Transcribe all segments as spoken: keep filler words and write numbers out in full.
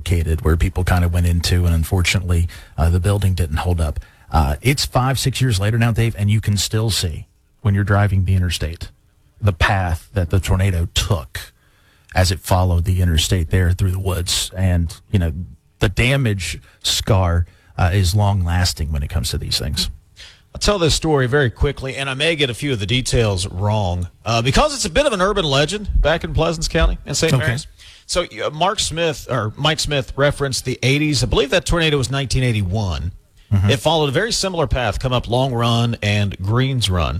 dislocated where people kind of went into, and unfortunately, uh, the building didn't hold up. Uh, it's five, six years later now, Dave, and you can still see when you're driving the interstate the path that the tornado took as it followed the interstate there through the woods. And, you know, the damage scar uh, is long-lasting when it comes to these things. I'll tell this story very quickly, and I may get a few of the details wrong uh, because it's a bit of an urban legend back in Pleasants County and Saint Okay. Mary's. So uh, Mark Smith or Mike Smith referenced the eighties. I believe that tornado was nineteen eighty-one. Mm-hmm. It followed a very similar path, come up Long Run and Greens Run.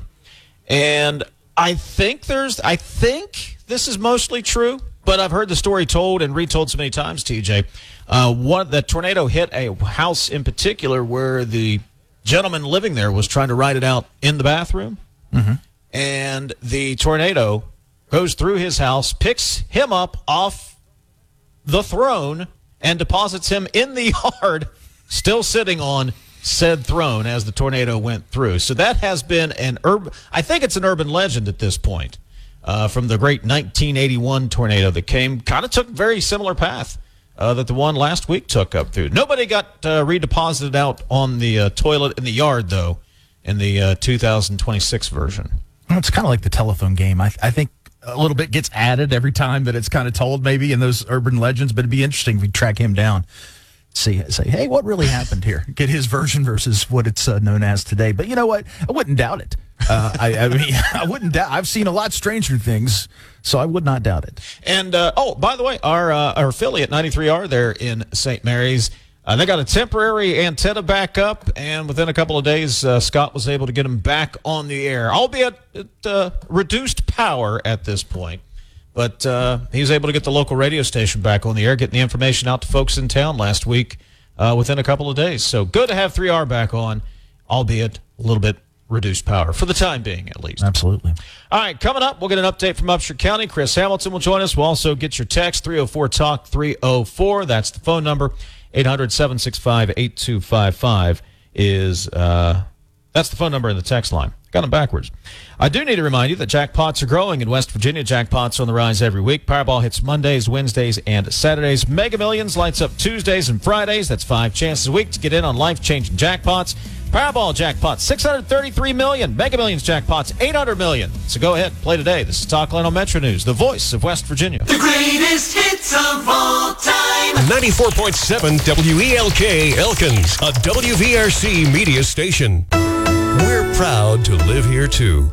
And I think there's, I think this is mostly true, but I've heard the story told and retold so many times, T J. Uh, one, the tornado hit a house in particular where the gentleman living there was trying to ride it out in the bathroom. Mm-hmm. And the tornado goes through his house, picks him up off the throne, and deposits him in the yard, still sitting on said throne as the tornado went through. So that has been an urban, I think it's an urban legend at this point, uh, from the great nineteen eighty-one tornado that came, kind of took a very similar path uh, that the one last week took up through. Nobody got uh, redeposited out on the uh, toilet in the yard, though, in the uh, two thousand twenty-six version. Well, it's kind of like the telephone game. I, I think a little bit gets added every time that it's kind of told, maybe in those urban legends, but it'd be interesting if we track him down. See, say, hey, what really happened here? Get his version versus what it's uh, known as today. But you know what? I wouldn't doubt it. Uh, I, I mean, I wouldn't doubt. I've seen a lot stranger things, so I would not doubt it. And uh, oh, by the way, our uh, our affiliate ninety-three R there in Saint Mary's, uh, they got a temporary antenna back up, and within a couple of days, uh, Scott was able to get them back on the air, albeit at uh, reduced power at this point. But uh, he was able to get the local radio station back on the air, getting the information out to folks in town last week uh, within a couple of days. So good to have three R back on, albeit a little bit reduced power, for the time being at least. Absolutely. All right, coming up, we'll get an update from Upshur County. Chris Hamilton will join us. We'll also get your text, three oh four talk three oh four. That's the phone number. eight hundred, seven six five, eight two five five is, uh, that's the phone number in the text line. Got them backwards. I do need to remind you that jackpots are growing in West Virginia. Jackpots on the rise every week. Powerball hits Mondays, Wednesdays, and Saturdays. Mega Millions lights up Tuesdays and Fridays. That's five chances a week to get in on life-changing jackpots. Powerball jackpots, six hundred thirty-three million dollars. Mega Millions jackpots, eight hundred million dollars. So go ahead, play today. This is Talkline on Metro News, the voice of West Virginia. The greatest hits of all time. ninety-four point seven W E L K Elkins, a W V R C media station. We're proud to live here, too.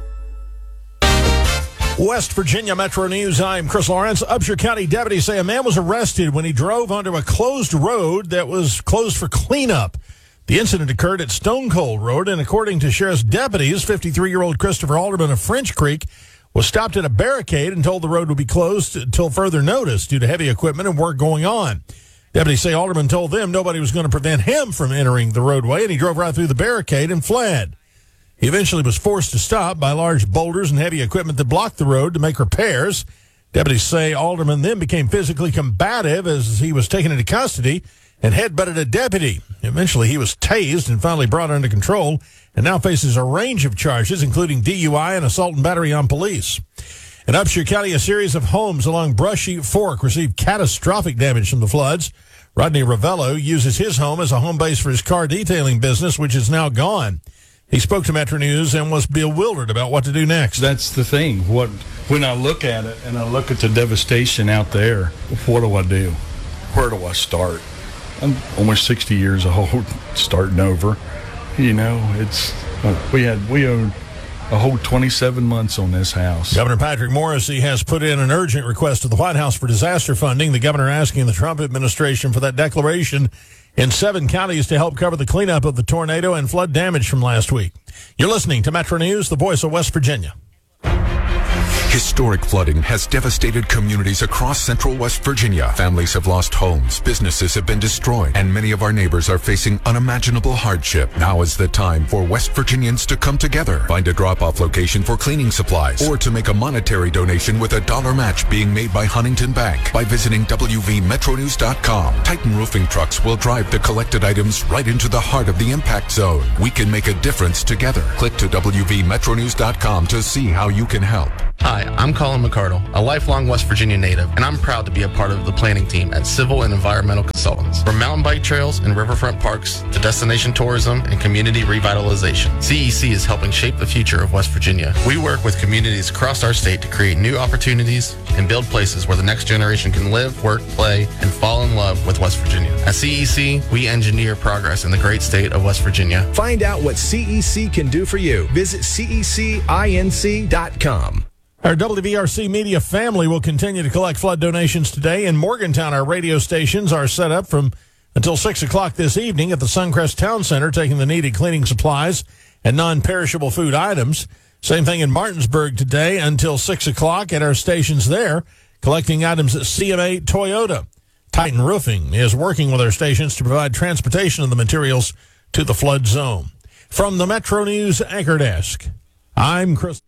West Virginia Metro News. I'm Chris Lawrence. Upshur County deputies say a man was arrested when he drove onto a closed road that was closed for cleanup. The incident occurred at Stone Cold Road, and according to sheriff's deputies, fifty-three-year-old Christopher Alderman of French Creek was stopped at a barricade and told the road would be closed until further notice due to heavy equipment and work going on. Deputies say Alderman told them nobody was going to prevent him from entering the roadway, and he drove right through the barricade and fled. He eventually was forced to stop by large boulders and heavy equipment that blocked the road to make repairs. Deputies say Alderman then became physically combative as he was taken into custody and headbutted a deputy. Eventually, he was tased and finally brought under control and now faces a range of charges, including D U I and assault and battery on police. In Upshur County, a series of homes along Brushy Fork received catastrophic damage from the floods. Rodney Ravello uses his home as a home base for his car detailing business, which is now gone. He spoke to Metro News and was bewildered about what to do next. That's the thing. What when I look at it and I look at the devastation out there, what do I do? Where do I start? I'm almost sixty years old, starting over. You know, it's we had we owed a whole twenty-seven months on this house. Governor Patrick Morrisey has put in an urgent request to the White House for disaster funding. The governor asking the Trump administration for that declaration in seven counties to help cover the cleanup of the tornado and flood damage from last week. You're listening to Metro News, the voice of West Virginia. Historic flooding has devastated communities across central West Virginia. Families have lost homes, businesses have been destroyed, and many of our neighbors are facing unimaginable hardship. Now is the time for West Virginians to come together, find a drop-off location for cleaning supplies, or to make a monetary donation with a dollar match being made by Huntington Bank by visiting W V metro news dot com. Titan Roofing trucks will drive the collected items right into the heart of the impact zone. We can make a difference together. Click to W V metro news dot com to see how you can help. Hi, I'm Colin McCardle, a lifelong West Virginia native, and I'm proud to be a part of the planning team at Civil and Environmental Consultants. From mountain bike trails and riverfront parks to destination tourism and community revitalization, C E C is helping shape the future of West Virginia. We work with communities across our state to create new opportunities and build places where the next generation can live, work, play, and fall in love with West Virginia. At C E C, we engineer progress in the great state of West Virginia. Find out what C E C can do for you. Visit C E C inc dot com. Our W V R C media family will continue to collect flood donations today. In Morgantown, our radio stations are set up from until six o'clock this evening at the Suncrest Town Center, taking the needed cleaning supplies and non-perishable food items. Same thing in Martinsburg today until six o'clock at our stations there, collecting items at C M A Toyota. Titan Roofing is working with our stations to provide transportation of the materials to the flood zone. From the Metro News Anchor Desk, I'm Chris.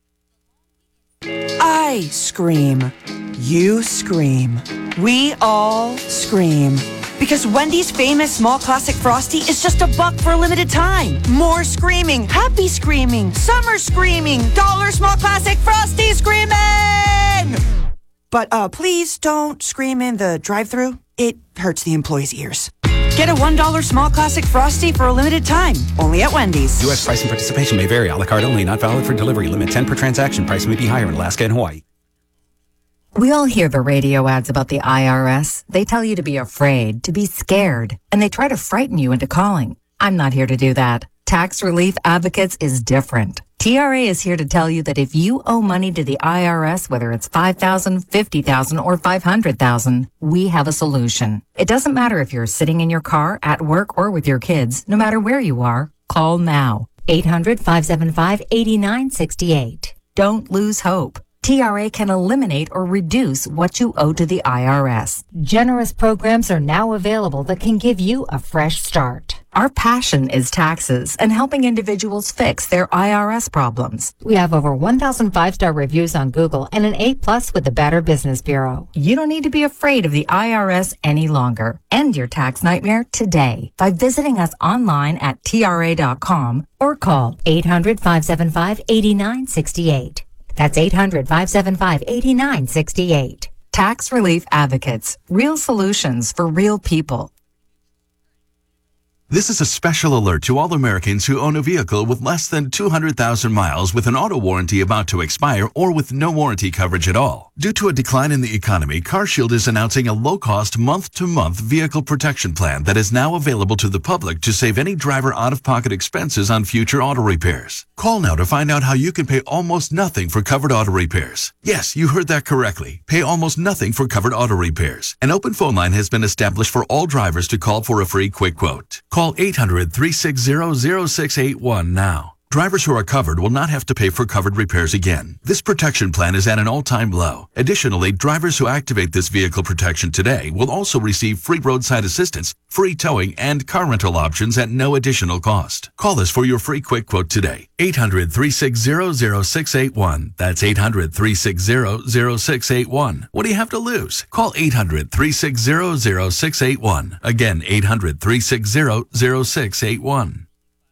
I scream. You scream. We all scream. Because Wendy's famous small classic Frosty is just a buck for a limited time. More screaming, happy screaming, summer screaming, dollar small classic Frosty screaming! But uh, please don't scream in the drive-thru. It hurts the employees' ears. Get a one dollar small classic Frosty for a limited time, only at Wendy's. U S price and participation may vary. A la carte only, not valid for delivery. Limit ten per transaction. Price may be higher in Alaska and Hawaii. We all hear the radio ads about the I R S. They tell you to be afraid, to be scared, and they try to frighten you into calling. I'm not here to do that. Tax Relief Advocates is different. T R A is here to tell you that if you owe money to the I R S, whether it's five thousand dollars, fifty thousand dollars, or five hundred thousand dollars, we have a solution. It doesn't matter if you're sitting in your car, at work, or with your kids. No matter where you are, call now. eight hundred, five seven five, eight nine six eight. Don't lose hope. T R A can eliminate or reduce what you owe to the I R S. Generous programs are now available that can give you a fresh start. Our passion is taxes and helping individuals fix their I R S problems. We have over one thousand five-star reviews on Google and an A plus with the Better Business Bureau. You don't need to be afraid of the I R S any longer. End your tax nightmare today by visiting us online at T R A dot com or call eight hundred, five seven five, eight nine six eight. That's eight hundred, five seven five, eight nine six eight. Tax Relief Advocates. Real solutions for real people. This is a special alert to all Americans who own a vehicle with less than two hundred thousand miles with an auto warranty about to expire or with no warranty coverage at all. Due to a decline in the economy, CarShield is announcing a low-cost month-to-month vehicle protection plan that is now available to the public to save any driver out-of-pocket expenses on future auto repairs. Call now to find out how you can pay almost nothing for covered auto repairs. Yes, you heard that correctly. Pay almost nothing for covered auto repairs. An open phone line has been established for all drivers to call for a free quick quote. Call eight hundred, three six zero, zero six eight one now. Drivers who are covered will not have to pay for covered repairs again. This protection plan is at an all-time low. Additionally, drivers who activate this vehicle protection today will also receive free roadside assistance, free towing, and car rental options at no additional cost. Call us for your free quick quote today. eight hundred, three six zero, zero six eight one. That's eight hundred, three six zero, zero six eight one. What do you have to lose? Call eight hundred, three six zero, zero six eight one. Again, eight hundred, three six zero, zero six eight one.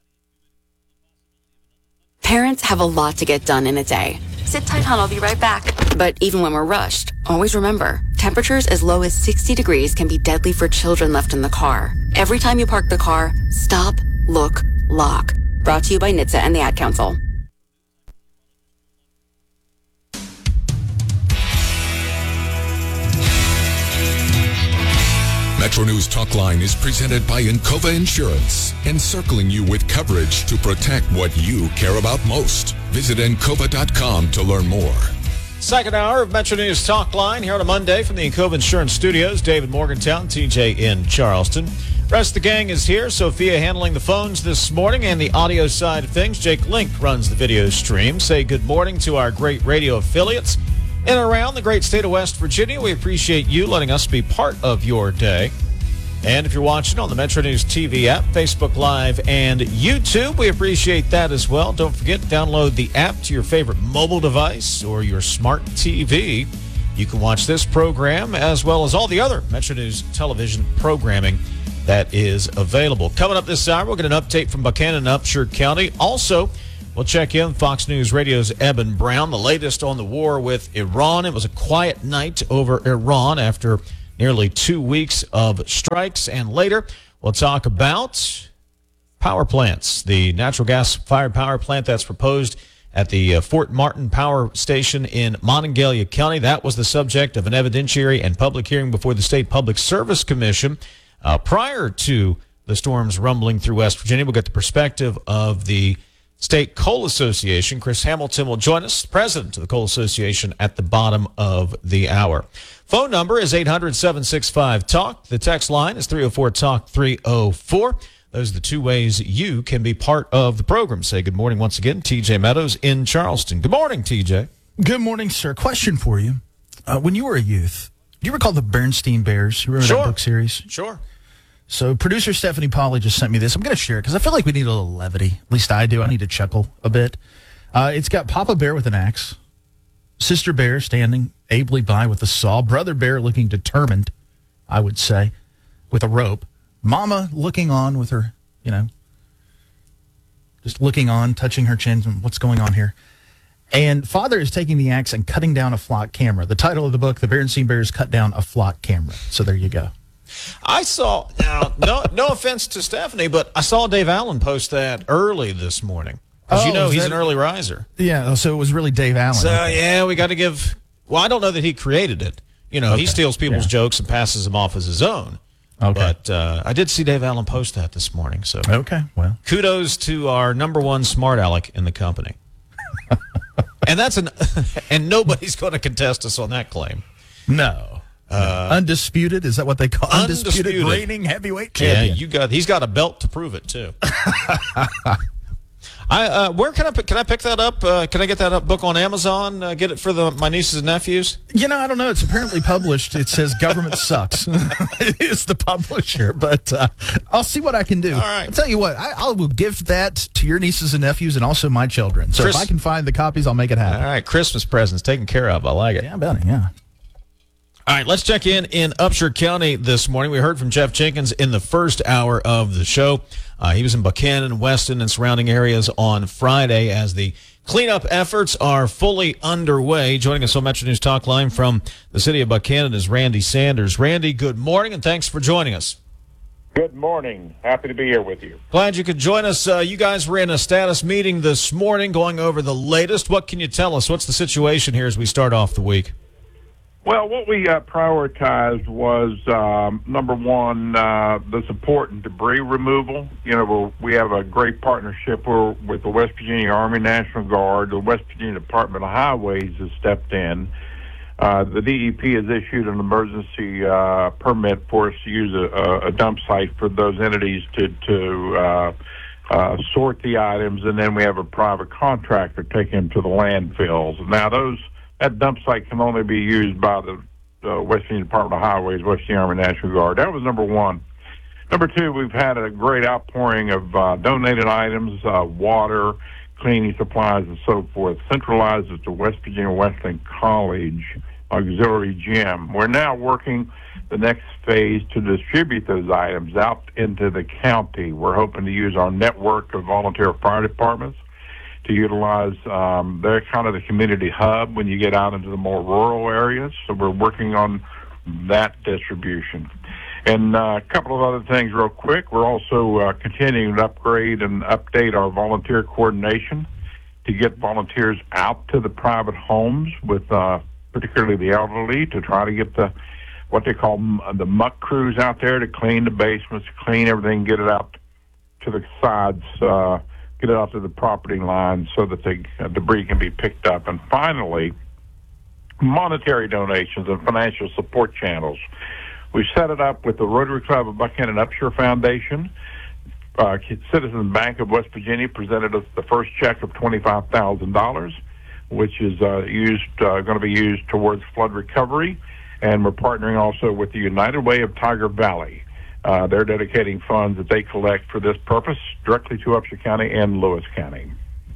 Parents have a lot to get done in a day. Sit tight, hon, I'll be right back. But even when we're rushed, always remember, temperatures as low as sixty degrees can be deadly for children left in the car. Every time you park the car, stop, look, lock. Brought to you by N H T S A and the Ad Council. Metro News Talk Line is presented by Encova Insurance, encircling you with coverage to protect what you care about most. Visit encova dot com to learn more. Second hour of Metro News Talk Line here on a Monday from the Encova Insurance Studios. David Morgantown, T J in Charleston. Rest of the gang is here. Sophia handling the phones this morning and the audio side of things. Jake Link runs the video stream. Say good morning to our great radio affiliates in and around the great state of West Virginia. We appreciate you letting us be part of your day. And if you're watching on the Metro News T V app, Facebook Live, and YouTube, we appreciate that as well. Don't forget, download the app to your favorite mobile device or your smart T V. You can watch this program as well as all the other Metro News television programming that is available. Coming up this hour, we'll get an update from Buchanan and Upshur County. Also, We'll check in. Fox News Radio's Eben Brown. The latest on the war with Iran. It was a quiet night over Iran after nearly two weeks of strikes. And later, we'll talk about power plants. The natural gas-fired power plant that's proposed at the uh, Fort Martin Power Station in Monongalia County. That was the subject of an evidentiary and public hearing before the State Public Service Commission uh, prior to the storms rumbling through West Virginia. We'll get the perspective of the State Coal Association. Chris Hamilton will join us, president of the Coal Association, at the bottom of the hour. Phone number is eight hundred, seven six five, talk. The text line is three oh four, talk, three oh four. Those are the two ways you can be part of the program. Say good morning once again, T J Meadows in Charleston. Good morning, T J. Good morning, sir. Question for you. Uh, when you were a youth, do you recall the Bernstein Bears? You remember Sure. that book series? Sure. So producer Stephanie Polly just sent me this. I'm going to share it because I feel like we need a little levity. At least I do. I need to chuckle a bit. Uh, it's got Papa Bear with an axe, Sister Bear standing ably by with a saw, Brother Bear looking determined, I would say, with a rope, Mama looking on with her, you know, just looking on, touching her chin. What's going on here? And Father is taking the axe and cutting down a flock camera. The title of the book, The Bernstein Bears Cut Down a Flock Camera. So there you go. I saw, now, no no offense to Stephanie, but I saw Dave Allen post that early this morning. As you Oh, know, is he's that- an early riser. Yeah, so it was really Dave Allen. So, Okay. yeah, we got to give, well, I don't know that he created it. You know, he Okay. steals people's Yeah. jokes and passes them off as his own. Okay. But uh, I did see Dave Allen post that this morning. So Okay, well. kudos to our number one smart aleck in the company. and that's an, and nobody's going to contest us on that claim. No. Uh, undisputed, is that what they call undisputed, Undisputed. reigning heavyweight Yeah, champion? you got. He's got a belt to prove it too. I uh, where can I pick, can I pick that up? Uh, can I get that up book on Amazon? Uh, get it for the my nieces and nephews. You know, I don't know. It's apparently published. It says government sucks. It is the publisher, but uh, I'll see what I can do. All right. I'll tell you what, I, I will gift that to your nieces and nephews and also my children. So Chris- if I can find the copies, I'll make it happen. All right, Christmas presents taken care of. I like it. Yeah, I bet it, yeah. All right, let's check in in Upshur County this morning. We heard from Jeff Jenkins in the first hour of the show. Uh, he was in Buchanan, Weston, and surrounding areas on Friday as the cleanup efforts are fully underway. Joining us on Metro News Talk Line from the city of Buchanan is Randy Sanders. Randy, good morning, and thanks for joining us. Good morning. Happy to be here with you. Glad you could join us. Uh, you guys were in a status meeting this morning going over the latest. What can you tell us? What's the situation here as we start off the week? Well, what we uh, prioritized was, um, number one, uh, the support and debris removal. You know, we're, we have a great partnership we're, with the West Virginia Army National Guard. The West Virginia Department of Highways has stepped in. Uh, the D E P has issued an emergency uh, permit for us to use a, a dump site for those entities to, to uh, uh, sort the items, and then we have a private contractor take them to the landfills. Now, those that dump site can only be used by the uh, West Virginia Department of Highways, West Virginia Army National Guard. That was number one. Number two, we've had a great outpouring of uh, donated items, uh, water, cleaning supplies, and so forth, centralized at the West Virginia Wesleyan College Auxiliary Gym. We're now working the next phase to distribute those items out into the county. We're hoping to use our network of volunteer fire departments to utilize, um, they're kind of the community hub when you get out into the more rural areas. So we're working on that distribution. And uh, a couple of other things real quick. We're also uh, continuing to upgrade and update our volunteer coordination to get volunteers out to the private homes with uh, particularly the elderly to try to get the what they call m- the muck crews out there to clean the basements, clean everything, get it out to the sides, uh, get it out to the property line so that the uh, debris can be picked up. And finally, monetary donations and financial support channels. We set it up with the Rotary Club of Buchanan Upshur Foundation. Uh, Citizens Bank of West Virginia presented us the first check of twenty-five thousand dollars, which is uh, used uh, going to be used towards flood recovery. And we're partnering also with the United Way of Tiger Valley. Uh, they're dedicating funds that they collect for this purpose directly to Upshur County and Lewis County.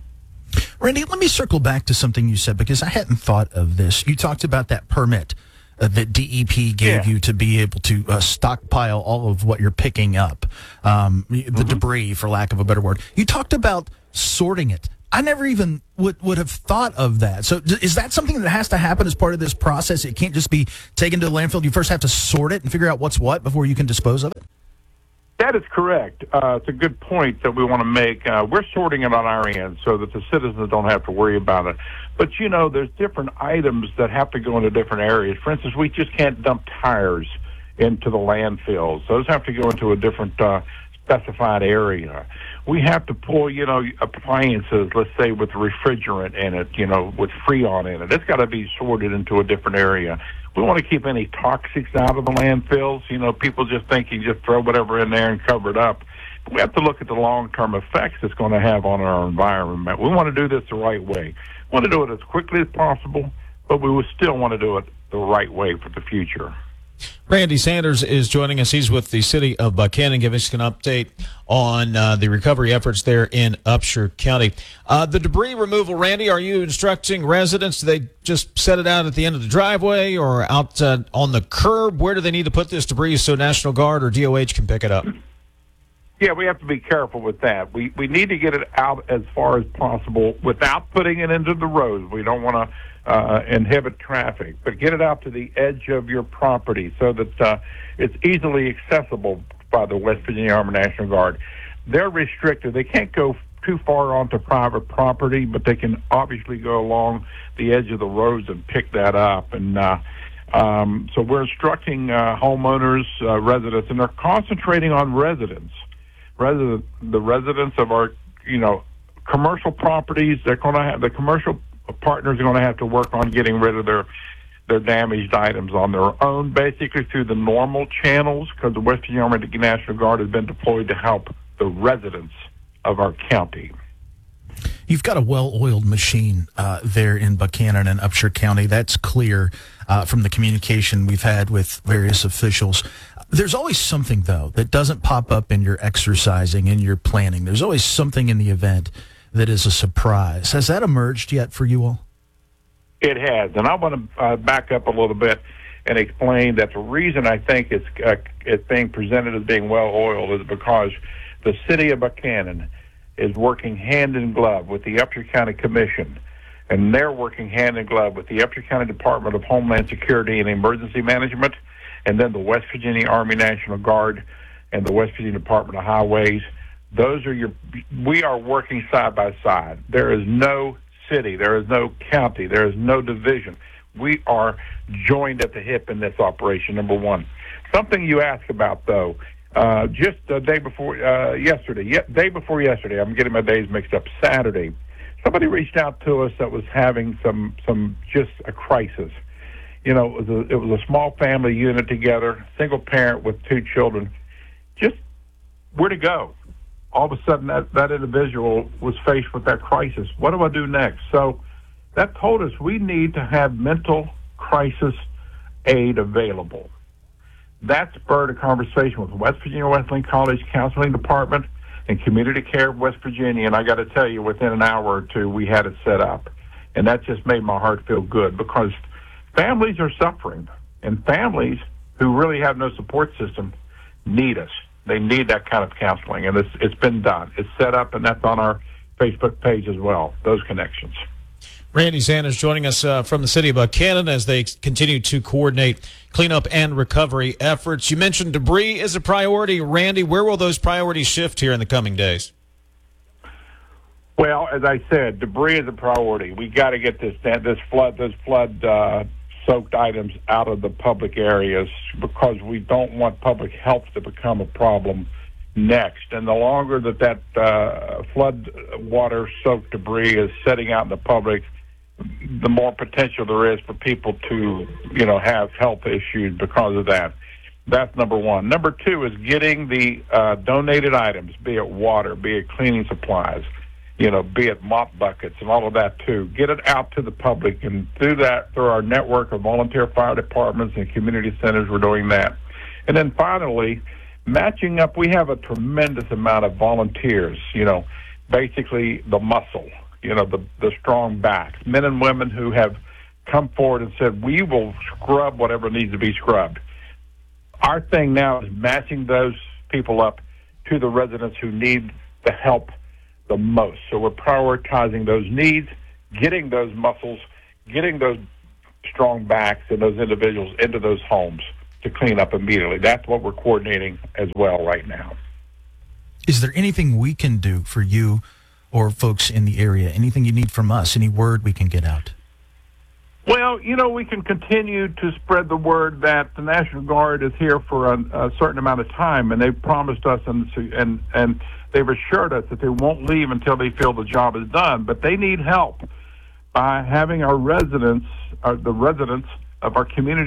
Randy, let me circle back to something you said because I hadn't thought of this. You talked about that permit uh, that D E P gave Yeah. you to be able to uh, stockpile all of what you're picking up, um, the Mm-hmm. debris, for lack of a better word. You talked about sorting it. I never even would, would have thought of that. So is that something that has to happen as part of this process? It can't just be taken to the landfill. You first have to sort it and figure out what's what before you can dispose of it? That is correct. Uh, it's a good point that we want to make. Uh, we're sorting it on our end so that the citizens don't have to worry about it. But, you know, there's different items that have to go into different areas. For instance, we just can't dump tires into the landfills. Those have to go into a different uh, specified area. We have to pull, you know, appliances, let's say with refrigerant in it, you know, with Freon in it. It's got to be sorted into a different area. We want to keep any toxics out of the landfills. You know, people just think you just throw whatever in there and cover it up. We have to look at the long-term effects it's going to have on our environment. We want to do this the right way. We want to do it as quickly as possible, but we will still want to do it the right way for the future. Randy Sanders is joining us. He's with the city of Buchanan, giving us an update on uh, the recovery efforts there in Upshur County. Uh, the debris removal, Randy, are you instructing residents? Do they just set it out at the end of the driveway or out uh, on the curb? Where do they need to put this debris so National Guard or D O H can pick it up? Yeah, we have to be careful with that. We we need to get it out as far as possible without putting it into the roads. We don't want to uh, inhibit traffic, but get it out to the edge of your property so that uh, it's easily accessible by the West Virginia Army National Guard. They're restricted. They can't go too far onto private property, but they can obviously go along the edge of the roads and pick that up. And uh, um, so we're instructing uh, homeowners, uh, residents, and they're concentrating on residents. Resident, the residents of our, you know, commercial properties, they're going to have, the commercial partners are going to have to work on getting rid of their their damaged items on their own, basically through the normal channels, because the West Virginia Army National Guard has been deployed to help the residents of our county. You've got a well-oiled machine uh, there in Buchanan and Upshur County. That's clear uh, from the communication we've had with various officials. There's always something, though, that doesn't pop up in your exercising, in your planning. There's always something in the event that is a surprise. Has that emerged yet for you all? It has, and I want to uh, back up a little bit and explain that the reason I think it's, uh, it's being presented as being well-oiled is because the city of Buchanan is working hand in glove with the Upshur County Commission, and they're working hand in glove with the Upshur County Department of Homeland Security and Emergency Management, and then the West Virginia Army National Guard and the West Virginia Department of Highways. Those are your, we are working side by side. There is no city, there is no county, there is no division. We are joined at the hip in this operation, number one. Something you asked about, though, uh, just the day before, uh, yesterday, ye- day before yesterday, I'm getting my days mixed up, Saturday, somebody reached out to us that was having some, some just a crisis. You know, it was, a, it was a small family unit together, single parent with two children. Just where to go? All of a sudden, that, that individual was faced with that crisis. What do I do next? So that told us we need to have mental crisis aid available. That spurred a conversation with West Virginia Wesleyan College Counseling Department and Community Care of West Virginia, and I got to tell you, within an hour or two, we had it set up. And that just made my heart feel good, because families are suffering, and families who really have no support system need us. They need that kind of counseling, and it's, it's been done. It's set up, and that's on our Facebook page as well, those connections. Randy Sanders joining us uh, from the city of Buchanan as they continue to coordinate cleanup and recovery efforts. You mentioned debris is a priority. Randy, where will those priorities shift here in the coming days? Well, as I said, debris is a priority. We got to get this this flood this flood uh, soaked items out of the public areas, because we don't want public health to become a problem next. And the longer that that uh, flood water soaked debris is sitting out in the public, the more potential there is for people to, you know, have health issues because of that. That's number one. Number two is getting the uh, donated items, be it water, be it cleaning supplies, you know, be it mop buckets and all of that too. Get it out to the public, and through that, through our network of volunteer fire departments and community centers, we're doing that. And then finally, matching up, we have a tremendous amount of volunteers, you know, basically the muscle, you know, the, the strong backs, men and women who have come forward and said, we will scrub whatever needs to be scrubbed. Our thing now is matching those people up to the residents who need the help the most. So we're prioritizing those needs, getting those muscles, getting those strong backs and those individuals into those homes to clean up immediately. That's what we're coordinating as well right now. Is there anything we can do for you or folks in the area? Anything you need from us? Any word we can get out? Well, you know, we can continue to spread the word that the National Guard is here for a, a certain amount of time, and they've promised us and and and they've assured us that they won't leave until they feel the job is done. But they need help by having our residents, uh, the residents of our community